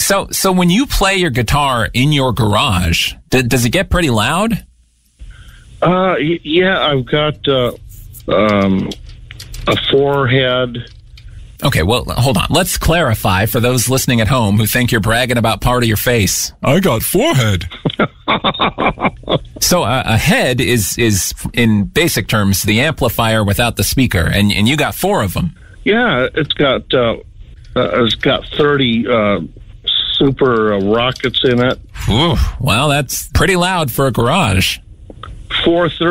So when you play your guitar in your garage, does it get pretty loud? Yeah, I've got a 4-head. Okay, well, hold on. Let's clarify for those listening at home who think you're bragging about part of your face. I got 4-head. So a head is in basic terms the amplifier without the speaker, and you got 4 of them. Yeah, it's got 30 super rockets in it. Whew, well, that's pretty loud for a garage. 430.